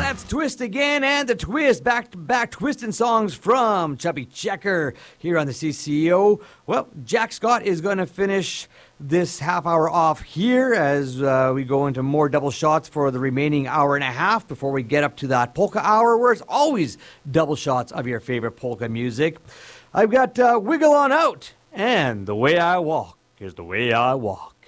That's Twist again, and the Twist, back-to-back twisting songs from Chubby Checker here on the CCO. Well, Jack Scott is going to finish this half hour off here as we go into more double shots for the remaining hour and a half before we get up to that polka hour, where it's always double shots of your favorite polka music. I've got Wiggle On Out, and The Way I Walk is the Way I Walk.